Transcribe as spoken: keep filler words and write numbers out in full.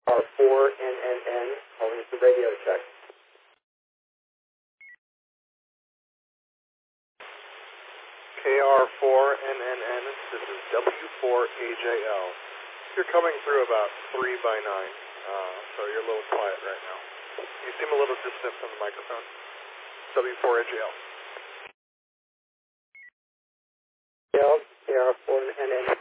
R four N N N, calling for radio check. K R four N N N, this is W four A J L. You're coming through about three by nine, uh, so you're a little quiet right now. You seem a little distant from the microphone. W four A J L. K R four N N N.